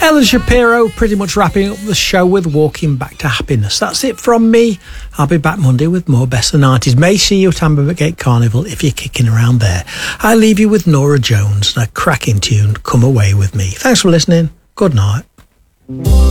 Ellen Shapiro pretty much wrapping up the show with Walking Back to Happiness. That's it from me. I'll be back Monday with more Best of the 90s. May see you at Ambergate Carnival if you're kicking around there. I leave you with Nora Jones and a cracking tune, Come Away With Me. Thanks for listening. Good night.